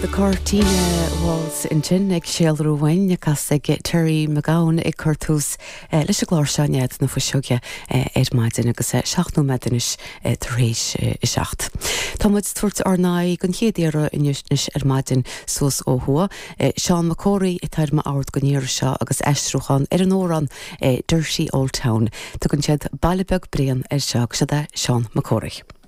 The Cortina was in Chin ag Shealrú Wayne cas ag Terry McGowan ag Curthús leis a glár seáinead na fuiseoge maidin agus seachtú medinis rééis i seacht. Támuid tuairt ar náid gon chéadéire inniuis maidin suas ó thua. Seán McCory i tair ma áard gonéir seo agus eistrúchan ar an óran Dirty Old Town. Tu gon siad bailibeg brian ar seach se Seán McCory.